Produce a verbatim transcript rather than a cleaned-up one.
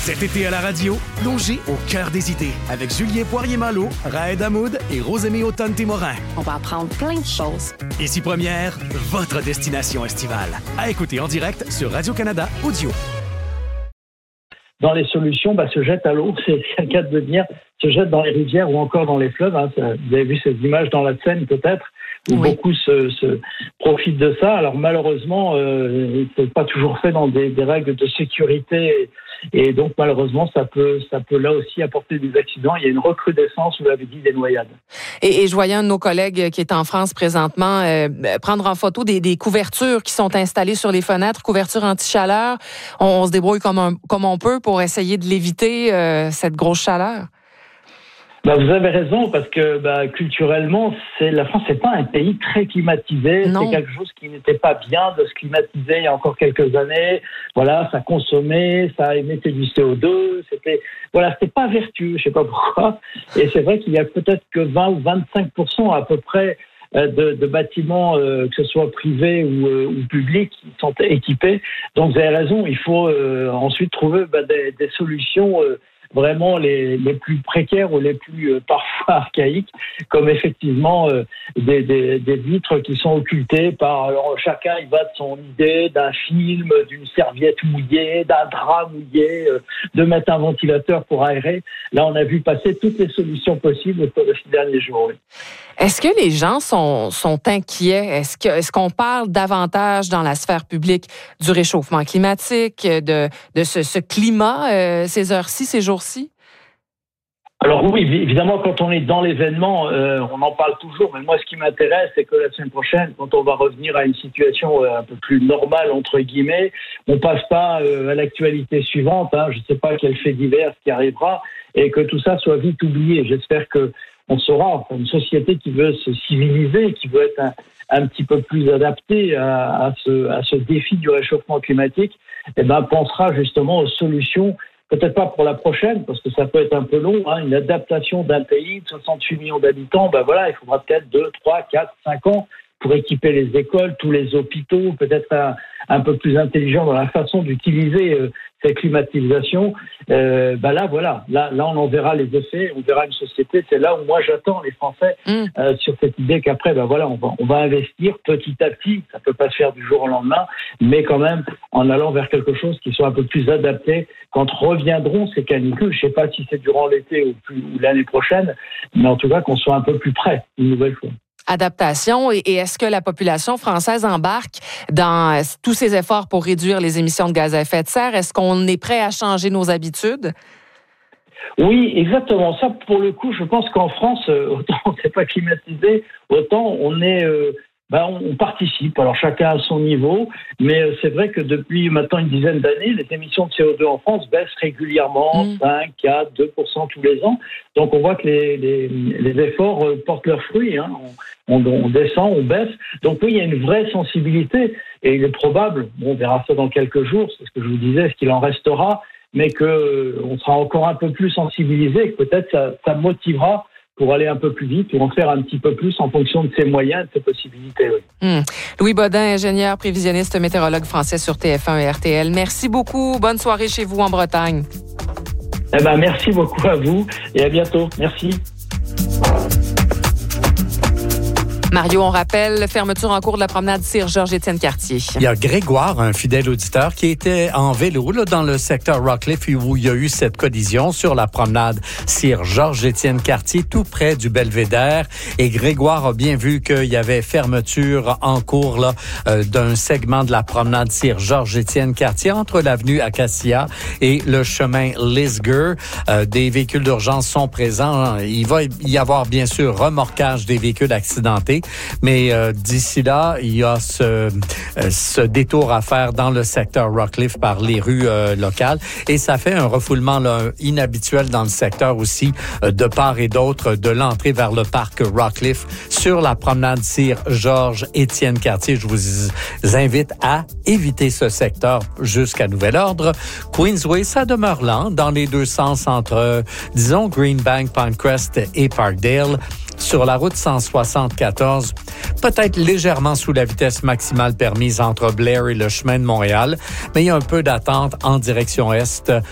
Cet été à la radio, plongez au cœur des idées avec Julien Poirier-Malo, Raed Hamoud et Rosemée Automne-Témorin. On va apprendre plein de choses. Ici Première, votre destination estivale. À écouter en direct sur Radio-Canada Audio. Dans les solutions, bah, se jette à l'eau, c'est, c'est le cas de le dire, se jette dans les rivières ou encore dans les fleuves. Hein. Vous avez vu ces images dans la Seine peut-être, où oui. beaucoup se, se profitent de ça. Alors malheureusement, euh, c'est pas toujours fait dans des, des règles de sécurité. Et donc, malheureusement, ça peut, ça peut là aussi apporter des accidents. Il y a une recrudescence, vous l'avez dit, des noyades. Et, et je voyais un de nos collègues qui est en France présentement euh, prendre en photo des, des couvertures qui sont installées sur les fenêtres, couvertures anti-chaleur. On, on se débrouille comme, un, comme on peut pour essayer de l'éviter, euh, cette grosse chaleur. Bah, vous avez raison, parce que bah, culturellement, c'est, la France n'est pas un pays très climatisé. Non. C'est quelque chose qui n'était pas bien de se climatiser il y a encore quelques années. Voilà, ça consommait, ça émettait du C O deux. C'était, voilà, c'était pas vertueux, je sais pas pourquoi. Et c'est vrai qu'il y a peut-être que vingt ou vingt-cinq pour cent à peu près de, de bâtiments, euh, que ce soit privés ou, euh, ou publics, qui sont équipés. Donc vous avez raison, il faut euh, ensuite trouver bah, des, des solutions euh, vraiment les, les plus précaires ou les plus euh, parfois archaïques, comme effectivement euh, des, des, des vitres qui sont occultées par, alors chacun il va de son idée, d'un film, d'une serviette mouillée, d'un drap mouillé, euh, de mettre un ventilateur pour aérer. Là, on a vu passer toutes les solutions possibles pour ces derniers jours. Oui. Est-ce que les gens sont, sont inquiets? Est-ce que, est-ce qu'on parle davantage dans la sphère publique du réchauffement climatique, de, de ce, ce climat, euh, ces heures-ci, ces jours-ci? Alors oui, évidemment, quand on est dans l'événement, euh, on en parle toujours. Mais moi, ce qui m'intéresse, c'est que la semaine prochaine, quand on va revenir à une situation euh, un peu plus normale, entre guillemets, on passe pas euh, à l'actualité suivante. Hein, je ne sais pas quel fait divers qui arrivera, et que tout ça soit vite oublié. J'espère que on sera enfin, une société qui veut se civiliser, qui veut être un, un petit peu plus adaptée à, à, ce, à ce défi du réchauffement climatique, et ben pensera justement aux solutions, peut-être pas pour la prochaine, parce que ça peut être un peu long, hein, une adaptation d'un pays de soixante-huit millions d'habitants, ben voilà, il faudra peut-être deux, trois, quatre, cinq ans pour équiper les écoles, tous les hôpitaux, peut-être un, un peu plus intelligent dans la façon d'utiliser euh, cette climatisation. Euh, ben là, voilà, là, là, on en verra les effets, on verra une société. C'est là où moi j'attends les Français mmh. euh, sur cette idée qu'après, ben voilà, on va, on va investir petit à petit. Ça peut pas se faire du jour au lendemain, mais quand même en allant vers quelque chose qui soit un peu plus adapté quand reviendront ces canicules. Je sais pas si c'est durant l'été ou, plus, ou l'année prochaine, mais en tout cas qu'on soit un peu plus près une nouvelle fois. Adaptation, et est-ce que la population française embarque dans tous ces efforts pour réduire les émissions de gaz à effet de serre? Est-ce qu'on est prêt à changer nos habitudes? Oui, exactement. Ça, pour le coup, je pense qu'en France, autant on n'est pas climatisé, autant on est... Euh, ben, on participe. Alors, chacun à son niveau, mais c'est vrai que depuis maintenant une dizaine d'années, les émissions de C O deux en France baissent régulièrement, mmh. cinq, quatre, deux pour cent tous les ans. Donc, on voit que les, les, les efforts portent leurs fruits. Hein. On, on, on descend, on baisse. Donc, oui, il y a une vraie sensibilité. Et il est probable, bon, on verra ça dans quelques jours, c'est ce que je vous disais, ce qu'il en restera, mais qu'on sera encore un peu plus sensibilisé, que peut-être ça, ça motivera pour aller un peu plus vite, pour en faire un petit peu plus en fonction de ses moyens, de ses possibilités. Oui. Mmh. Louis Bodin, ingénieur prévisionniste, météorologue français sur T F un et R T L. Merci beaucoup. Bonne soirée chez vous en Bretagne. Eh ben, merci beaucoup à vous et à bientôt. Merci. Mario, on rappelle, fermeture en cours de la promenade Sir-Georges-Étienne-Cartier. Il y a Grégoire, un fidèle auditeur, qui était en vélo là, dans le secteur Rockcliffe où il y a eu cette collision sur la promenade Sir-Georges-Étienne-Cartier, tout près du Belvédère. Et Grégoire a bien vu qu'il y avait fermeture en cours là, euh, d'un segment de la promenade Sir-Georges-Étienne-Cartier entre l'avenue Acacia et le chemin Lisger. Euh, des véhicules d'urgence sont présents. Il va y avoir bien sûr remorquage des véhicules accidentés. Mais euh, d'ici là, il y a ce, euh, ce détour à faire dans le secteur Rockcliffe par les rues euh, locales. Et ça fait un refoulement là, inhabituel dans le secteur aussi, euh, de part et d'autre de l'entrée vers le parc Rockcliffe sur la promenade Sir-Georges-Étienne-Cartier. Je vous invite à éviter ce secteur jusqu'à nouvel ordre. Queensway, ça demeure lent dans les deux sens entre, euh, disons, Greenbank, Pinecrest et Parkdale. Sur la route cent soixante-quatorze, peut-être légèrement sous la vitesse maximale permise entre Blair et le chemin de Montréal, mais il y a un peu d'attente en direction est